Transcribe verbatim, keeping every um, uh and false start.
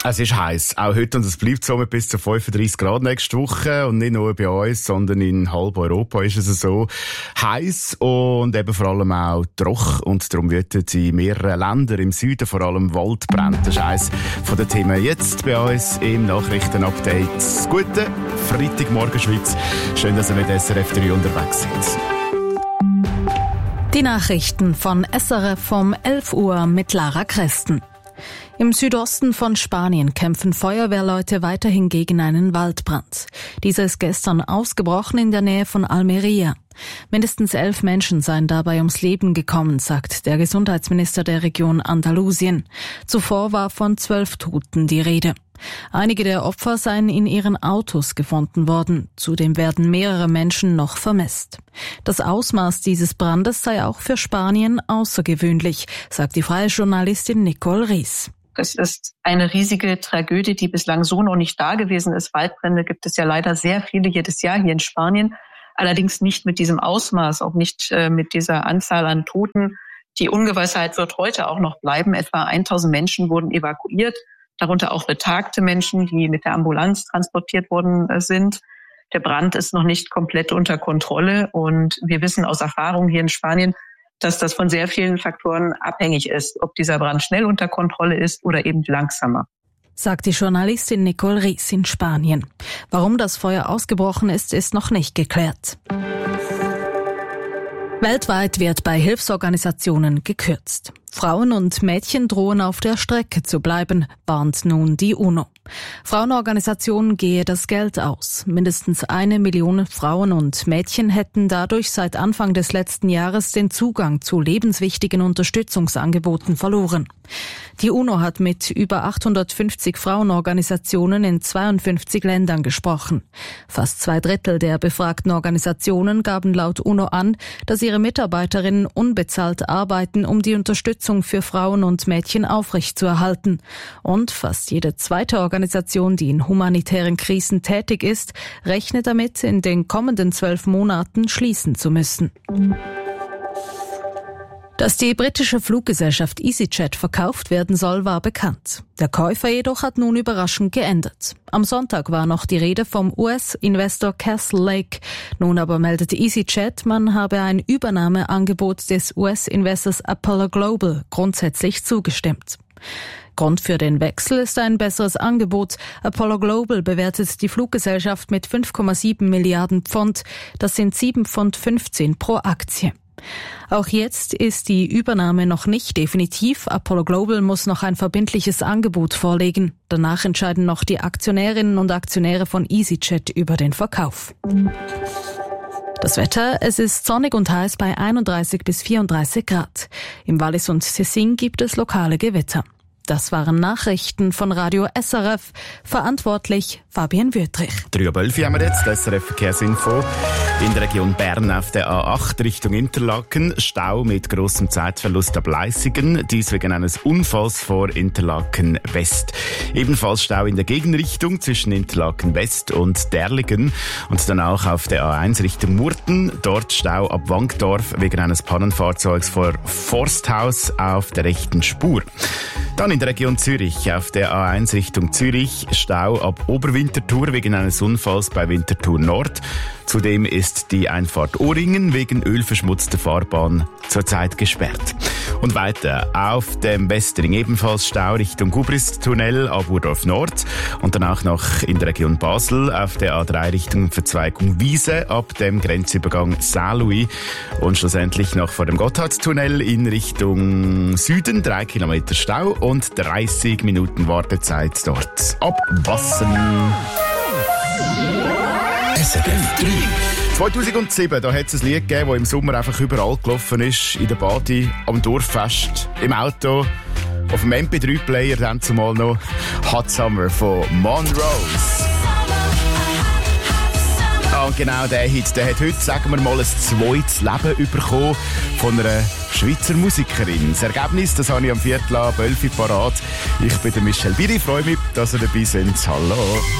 Es ist heiß, auch heute, und es bleibt so mit bis zu fünfunddreissig Grad nächste Woche. Und nicht nur bei uns, sondern in halb Europa ist es so heiß und eben vor allem auch trocken. Und darum wüten in mehreren Ländern im Süden vor allem Waldbrände. Das ist eines von den Themen jetzt bei uns im Nachrichtenupdate. Guten Freitagmorgen, Schweiz. Schön, dass ihr mit S R F drei unterwegs seid. Die Nachrichten von S R F um elf Uhr mit Lara Kresten. Im Südosten von Spanien kämpfen Feuerwehrleute weiterhin gegen einen Waldbrand. Dieser ist gestern ausgebrochen in der Nähe von Almería. Mindestens elf Menschen seien dabei ums Leben gekommen, sagt der Gesundheitsminister der Region Andalusien. Zuvor war von zwölf Toten die Rede. Einige der Opfer seien in ihren Autos gefunden worden. Zudem werden mehrere Menschen noch vermisst. Das Ausmaß dieses Brandes sei auch für Spanien außergewöhnlich, sagt die freie Journalistin Nicole Ries. Es ist eine riesige Tragödie, die bislang so noch nicht da gewesen ist. Waldbrände gibt es ja leider sehr viele jedes Jahr hier in Spanien. Allerdings nicht mit diesem Ausmaß, auch nicht äh, mit dieser Anzahl an Toten. Die Ungewissheit wird heute auch noch bleiben. Etwa tausend Menschen wurden evakuiert, darunter auch betagte Menschen, die mit der Ambulanz transportiert worden äh, sind. Der Brand ist noch nicht komplett unter Kontrolle und wir wissen aus Erfahrung hier in Spanien, dass das von sehr vielen Faktoren abhängig ist, ob dieser Brand schnell unter Kontrolle ist oder eben langsamer. Sagt die Journalistin Nicole Ries in Spanien. Warum das Feuer ausgebrochen ist, ist noch nicht geklärt. Weltweit wird bei Hilfsorganisationen gekürzt. Frauen und Mädchen drohen auf der Strecke zu bleiben, warnt nun die UNO. Frauenorganisationen gehe das Geld aus. Mindestens eine Million Frauen und Mädchen hätten dadurch seit Anfang des letzten Jahres den Zugang zu lebenswichtigen Unterstützungsangeboten verloren. Die UNO hat mit über achthundertfünfzig Frauenorganisationen in zweiundfünfzig Ländern gesprochen. Fast zwei Drittel der befragten Organisationen gaben laut UNO an, dass ihre Mitarbeiterinnen unbezahlt arbeiten, um die Unterstützung für Frauen und Mädchen aufrechtzuerhalten. Und fast jede zweite Organisation, die in humanitären Krisen tätig ist, rechnet damit, in den kommenden zwölf Monaten schließen zu müssen. Dass die britische Fluggesellschaft EasyJet verkauft werden soll, war bekannt. Der Käufer jedoch hat nun überraschend geändert. Am Sonntag war noch die Rede vom U S-Investor Castle Lake. Nun aber meldete EasyJet, man habe ein Übernahmeangebot des U S-Investors Apollo Global grundsätzlich zugestimmt. Grund für den Wechsel ist ein besseres Angebot. Apollo Global bewertet die Fluggesellschaft mit fünf Komma sieben Milliarden Pfund. Das sind sieben Pfund fünfzehn pro Aktie. Auch jetzt ist die Übernahme noch nicht definitiv. Apollo Global muss noch ein verbindliches Angebot vorlegen. Danach entscheiden noch die Aktionärinnen und Aktionäre von EasyJet über den Verkauf. Das Wetter, es ist sonnig und heiß bei einunddreißig bis vierunddreißig Grad. Im Wallis und Tessin gibt es lokale Gewitter. Das waren Nachrichten von Radio S R F. Verantwortlich Fabian Wüttrich. drei Uhr elf haben wir jetzt, S R F Verkehrsinfo. In der Region Bern auf der A acht Richtung Interlaken. Stau mit grossem Zeitverlust ab Leissigen. Dies wegen eines Unfalls vor Interlaken West. Ebenfalls Stau in der Gegenrichtung zwischen Interlaken West und Derligen. Und dann auch auf der A eins Richtung Murten. Dort Stau ab Wankdorf wegen eines Pannenfahrzeugs vor Forsthaus auf der rechten Spur. Dann in der Region Zürich auf der A eins Richtung Zürich Stau ab Oberwinterthur wegen eines Unfalls bei Winterthur Nord. Zudem ist die Einfahrt Ohringen wegen ölverschmutzter Fahrbahn zurzeit gesperrt. Und weiter auf dem Westring ebenfalls Stau Richtung Gubrist-Tunnel ab Urdorf Nord und dann auch noch in der Region Basel auf der A drei Richtung Verzweigung Wiese ab dem Grenzübergang Saint-Louis und schlussendlich noch vor dem Gotthardtunnel in Richtung Süden drei Kilometer Stau und dreißig Minuten Wartezeit dort. Abwassen. S R F drei. zweitausendsieben, da hat es ein Lied gegeben, das im Sommer einfach überall gelaufen ist. In der Badi, am Dorffest, im Auto, auf dem M P drei Player, dann zumal noch Hot Summer von Monrose. Ah, und genau der Hit, der hat heute, sagen wir mal, ein zweites Leben bekommen von einer Schweizer Musikerin. Das Ergebnis, das habe ich am Viertel ab elf parat. Ich bin der Michel Biri, freue mich, dass ihr dabei seid. Hallo.